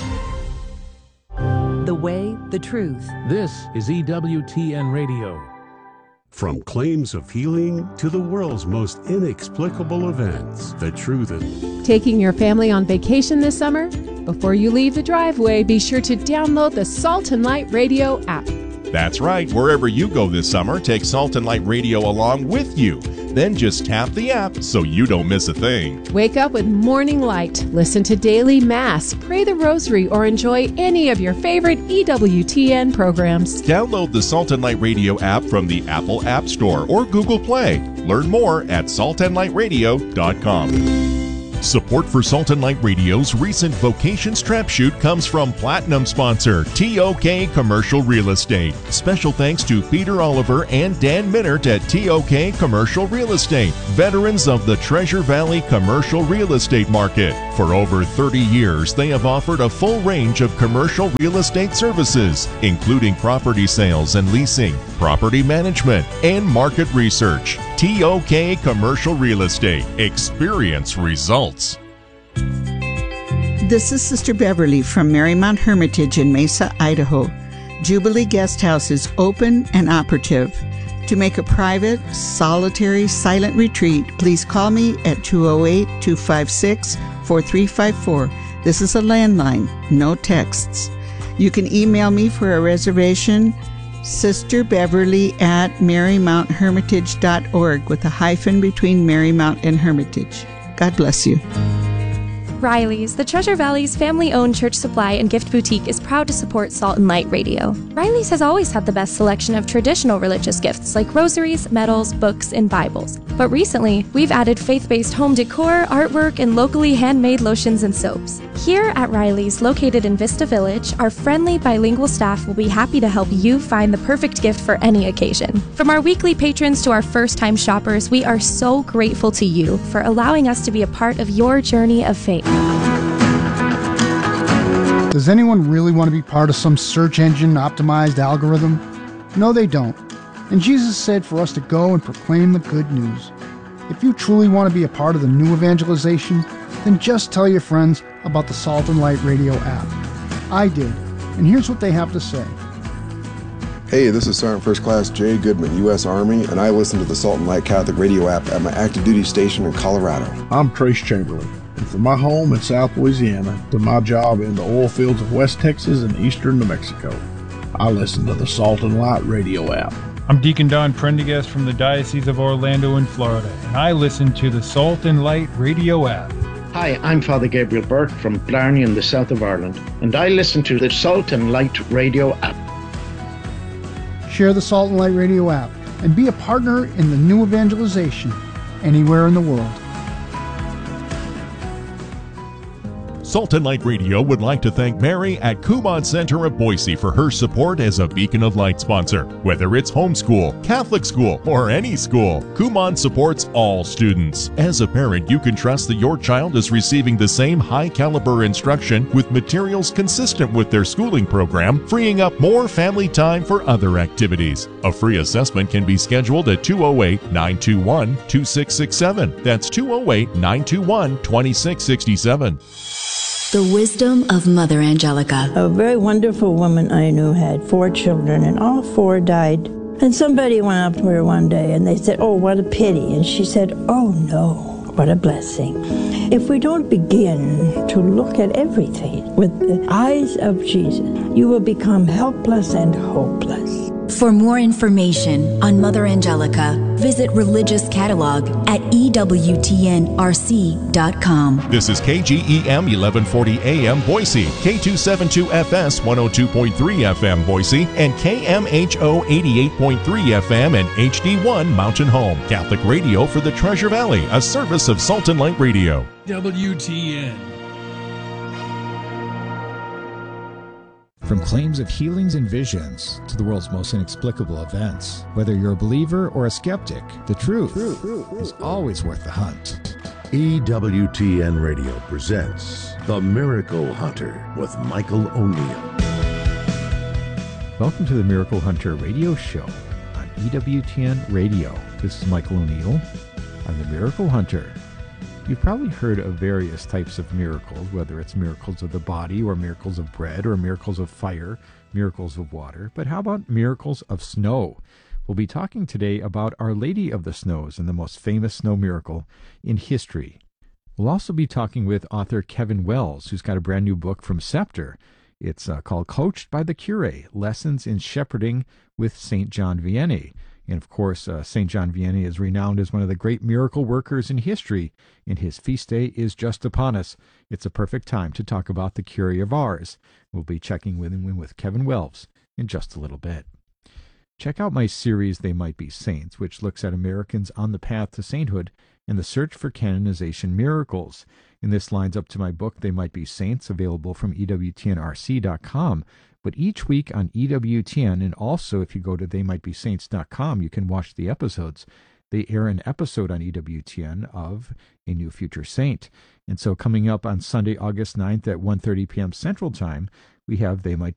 The way, the truth. This is EWTN Radio. From claims of healing to the world's most inexplicable events, the truth is... Taking your family on vacation this summer? Before you leave the driveway, be sure to download the Salt and Light Radio app. That's right. Wherever you go this summer, take Salt and Light Radio along with you. Then just tap the app so you don't miss a thing. Wake up with Morning Light, listen to Daily Mass, pray the Rosary, or enjoy any of your favorite EWTN programs. Download the Salt and Light Radio app from the Apple App Store or Google Play. Learn more at saltandlightradio.com. Support for Salt and Light Radio's recent Vocations Trap Shoot comes from Platinum sponsor TOK Commercial Real Estate. Special thanks to Peter Oliver and Dan Minert at TOK Commercial Real Estate, veterans of the Treasure Valley commercial real estate market. For over 30 years, they have offered a full range of commercial real estate services, including property sales and leasing, property management, and market research. TOK Commercial Real Estate. Experience results. This is Sister Beverly from Marymount Hermitage in Mesa, Idaho. Jubilee Guest House is open and operative. To make a private, solitary, silent retreat, please call me at 208-256-4354. This is a landline, no texts. You can email me for a reservation, sisterbeverly@marymounthermitage.org with a hyphen between Marymount and Hermitage. God bless you. Riley's, the Treasure Valley's family-owned church supply and gift boutique, is proud to support Salt and Light Radio. Riley's has always had the best selection of traditional religious gifts like rosaries, medals, books, and Bibles. But recently, we've added faith-based home decor, artwork, and locally handmade lotions and soaps. Here at Riley's, located in Vista Village, our friendly bilingual staff will be happy to help you find the perfect gift for any occasion. From our weekly patrons to our first-time shoppers, we are so grateful to you for allowing us to be a part of your journey of faith. Does anyone really want to be part of some search engine optimized algorithm? No, they don't. And Jesus said for us to go and proclaim the good news. If you truly want to be a part of the new evangelization, then just tell your friends about the Salt and Light Radio app. I did, and here's what they have to say. Hey, this is Sergeant First Class Jay Goodman, U.S. Army, and I listen to the Salt and Light Catholic Radio app at my active duty station in Colorado. I'm Trace Chamberlain. And from my home in South Louisiana to my job in the oil fields of West Texas and eastern New Mexico, I listen to the Salt and Light Radio app. I'm Deacon Don Prendergast from the Diocese of Orlando in Florida, and I listen to the Salt and Light Radio app. Hi, I'm Father Gabriel Burke from Blarney in the south of Ireland, and I listen to the Salt and Light Radio app. Share the Salt and Light Radio app and be a partner in the new evangelization anywhere in the world. Salt and Light Radio would like to thank Mary at Kumon Center of Boise for her support as a Beacon of Light sponsor. Whether it's homeschool, Catholic school, or any school, Kumon supports all students. As a parent, you can trust that your child is receiving the same high-caliber instruction with materials consistent with their schooling program, freeing up more family time for other activities. A free assessment can be scheduled at 208-921-2667. That's 208-921-2667. The wisdom of Mother Angelica. A very wonderful woman I knew had 4 children, and all 4 died. And somebody went up to her one day and they said, "Oh, what a pity." And she said, "Oh no, what a blessing." If we don't begin to look at everything with the eyes of Jesus, you will become helpless and hopeless. For more information on Mother Angelica, visit Religious Catalog at EWTNRC.com. This is KGEM 1140 AM Boise, K272FS 102.3 FM Boise, and KMHO 88.3 FM and HD1 Mountain Home. Catholic radio for the Treasure Valley, a service of Salt and Light Radio. WTN. From claims of healings and visions to the world's most inexplicable events, whether you're a believer or a skeptic, the truth is always worth the hunt. EWTN Radio presents The Miracle Hunter with Michael O'Neill. Welcome to the Miracle Hunter radio show on EWTN Radio. This is Michael O'Neill. I'm the Miracle Hunter. You've probably heard of various types of miracles, whether it's miracles of the body or miracles of bread or miracles of fire, miracles of water. But how about miracles of snow? We'll be talking today about Our Lady of the Snows and the most famous snow miracle in history. We'll also be talking with author Kevin Wells, who's got a brand new book from Scepter. It's called Coached by the Curé, Lessons in Shepherding with St. John Vianney. And of course, St. John Vianney is renowned as one of the great miracle workers in history, and his feast day is just upon us. It's a perfect time to talk about the Kyrie of Ars. We'll be checking with Kevin Wells in just a little bit. Check out my series, They Might Be Saints, which looks at Americans on the path to sainthood and the search for canonization miracles. And this lines up to my book, They Might Be Saints, available from EWTNRC.com. But each week on EWTN, and also if you go to theymightbesaints.com, you can watch the episodes. They air an episode on EWTN of A New Future Saint. And so coming up on Sunday, August 9th at 1:30 p.m. Central Time, we have They Might